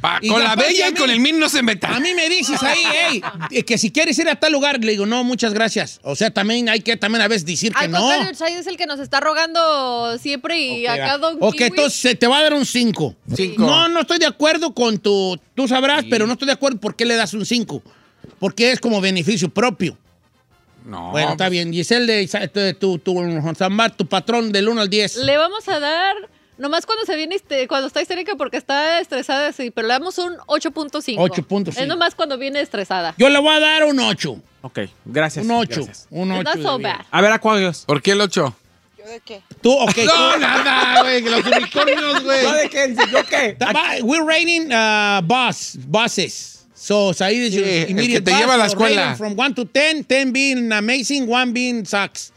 Con la bella y con el mini no se meta. A mí me dices ahí, que si quieres ir a tal lugar, le digo, no, muchas gracias. O sea, también hay que a veces decir que no. Al contrario, Chay es el que nos está rogando siempre y acá Don Ok, Kiwi. entonces se te va a dar un 5. No estoy de acuerdo con tú sabrás, pero no estoy de acuerdo por qué le das un 5. Porque es como beneficio propio. No. Bueno, está bien. Giselle, tu patrón del 1 al 10. Le vamos a dar, nomás cuando está histérica porque está estresada, sí, pero le damos un 8.5. 8.5. Es nomás cuando viene estresada. Yo le voy a dar un 8. Ok, gracias. Un 8. Gracias. Un 8. It's not so bad. A ver, Acuarios. ¿Por qué el 8? ¿Yo de qué? Tú, ok. No, nada, güey. Los unicornios, güey. ¿Yo de qué? ¿Yo qué? We're rating buses. So, Said is your Sí, el immediate que te lleva a la boss. escuela. From 1 to 10, 10 being amazing, 1 being sucks.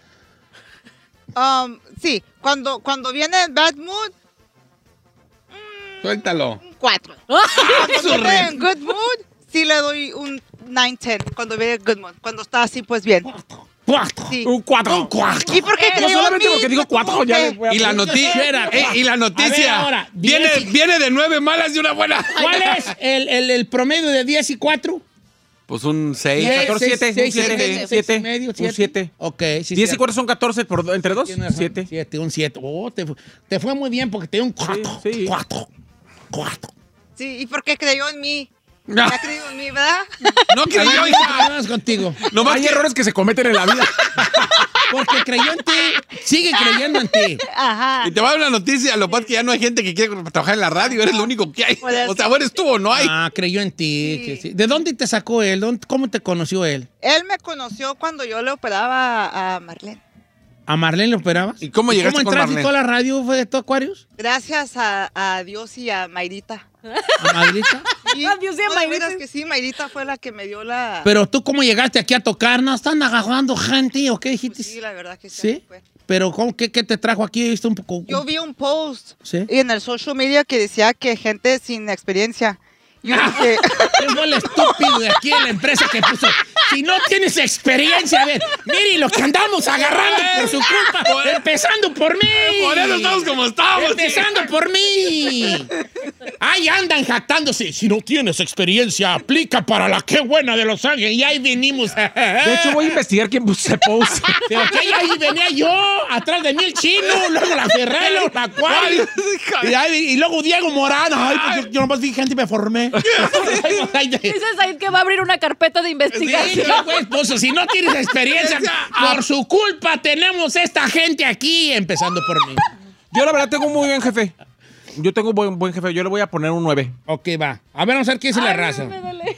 Sí, cuando viene en bad mood, Suéltalo. un 4. Cuando viene en good mood, sí le doy un 9-10. Cuando viene en good mood. Cuando está así, pues bien. 4. Sí. Un 4. ¿Y por qué No creyó en solamente mí? porque digo 4, ya les voy a... Y la noticia. ahora, Viene de 9 malas y una buena. ¿Cuál es el promedio de 10 y 4? Pues un 6. 14, 7, 7, y medio, un 7. Ok, sí. 10 y 4 son 14 entre 2. Tienes razón. 7. 7, un 7. Oh, te fue muy bien porque te dio un 4. Sí. 4. Sí, ¿y por qué creyó en mí? No. ¿Ha creído en mí, verdad? No creyó, Yo hija. contigo. Nomás Hay que- errores que se cometen en la vida. Porque creyó en ti. Sigue creyendo en ti. Ajá. Y te va a dar una noticia, lo que pasa es que ya no hay gente que quiere trabajar en la radio, eres lo único que hay. Por eso. O sea, eres tú o no hay. Ah, creyó en ti. Sí. Sí. ¿De dónde te sacó él? ¿Cómo te conoció él? Él me conoció cuando yo le operaba a Marlene. ¿A Marlene le operabas? ¿Y cómo llegaste con entraste Marlene? tú a la radio? ¿Fue de tu Aquarius? Gracias a Dios y a Mayrita. ¿A Madrita? Sí, A Dios y a no, de Mayrita. veras que sí, Mayrita fue la que me dio la... Pero tú, ¿cómo llegaste aquí a tocar? ¿No están agarrando gente o qué dijiste? Pues sí, la verdad que sí. ¿Sí? Fue. Pero ¿qué te trajo aquí? ¿Viste un poco? Yo vi un post ¿Sí? en el social media que decía que gente sin experiencia. Yo dije, ¿Quién fue el estúpido de aquí en la empresa que puso? Si no tienes experiencia, a ver, mire lo que andamos agarrando por su culpa, empezando por mí. Por eso estamos como estamos. Empezando por mí. Ahí andan jactándose. Si no tienes experiencia, aplica para la qué buena de Los Ángeles. Y ahí venimos. De hecho, voy a investigar quién puso ese post. Pero que ahí venía yo, atrás de mí el chino, luego la Ferrari, luego la Acuario. Y luego Diego Morán. Ay, pues yo nomás vi gente y me formé. Dice Said que va a abrir una carpeta de Sí, investigación. pues, esposo, si no tienes experiencia, por su culpa tenemos esta gente aquí, empezando por mí. Yo la verdad tengo un muy buen jefe. Yo tengo un buen jefe. Yo le voy a poner un 9. Ok, va. A ver, vamos a ver qué dice la raza. Me duele.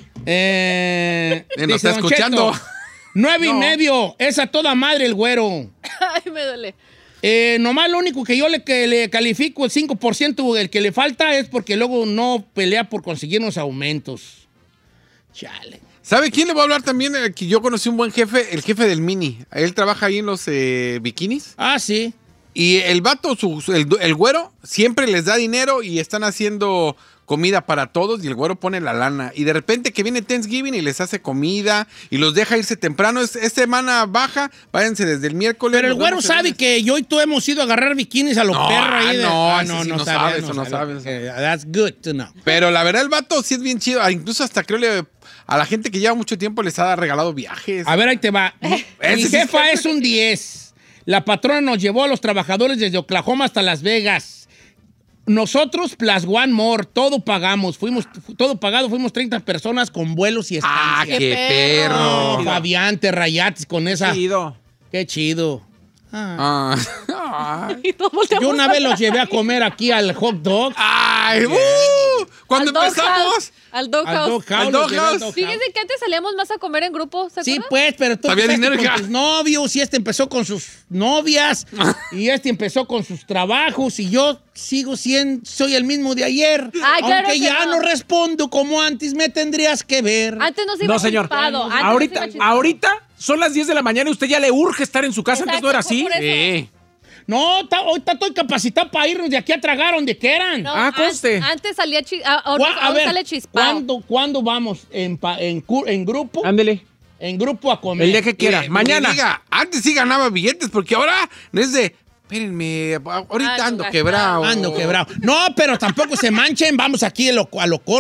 Nos Dice está Don escuchando. Cheto, 9.5. Es a toda madre el güero. Ay, me duele. Nomás lo único que yo le califico el 5%, el que le falta es porque luego no pelea por conseguir unos aumentos. Chale. ¿Sabe quién le voy a hablar también? Que yo conocí un buen jefe, el jefe del Mini. Él trabaja ahí en los bikinis. Ah, sí. Y el vato, el güero, siempre les da dinero y están haciendo comida para todos y el güero pone la lana. Y de repente que viene Thanksgiving y les hace comida y los deja irse temprano. Es semana baja, váyanse desde el miércoles. Pero el nos güero vemos el sabe lunes. que yo y tú hemos ido a agarrar bikinis a los No, perros ahí. eso sí no sabe, eso no sabe. That's good to know. Pero la verdad el vato sí es bien chido. Incluso hasta creo a la gente que lleva mucho tiempo les ha regalado viajes. A ver, ahí te va. Mi Ese sí jefa es- es un 10. La patrona nos llevó a los trabajadores desde Oklahoma hasta Las Vegas. Nosotros, plus one more, todo pagamos. Todo pagado, fuimos 30 personas con vuelos y estancias. ¡Ah, qué perro! No, Fabián, te rayates con esa. Chido. Qué chido. Ah. Y todos volteamos Yo una vez atrás. los llevé a comer aquí al hot dog. ¡Ay! Cuando Al Dog empezamos. House. Al Dog Al House. Dog House. Al los Dog llevé al House. Dog Fíjense que antes salíamos más a comer en grupo, ¿se Sí, acuerdan? pues, pero tú Había empezaste dinero, con hija. tus novios y este empezó con sus novias y este empezó con sus trabajos y yo soy el mismo de ayer. Ay, claro aunque que ya no respondo como antes, me tendrías que ver. Antes nos iba No, señor. chispado. Antes nos iba chispado. Ahorita son las 10 de la mañana y usted ya le urge estar en su casa. Antes no era Exacto, así. fue por eso. Sí. No, ahorita estoy capacitado para irnos de aquí a tragar donde quieran. No, conste. Antes salía ahora A ver, sale chispado. ¿cuándo vamos en grupo? Ándele. En grupo a comer. El día que quiera. Mañana. Diga, antes sí ganaba billetes porque ahora no es de. Espérenme, ahorita Ando ando gastado. quebrado. Ando quebrado. No, pero tampoco se manchen. Vamos aquí a lo corto.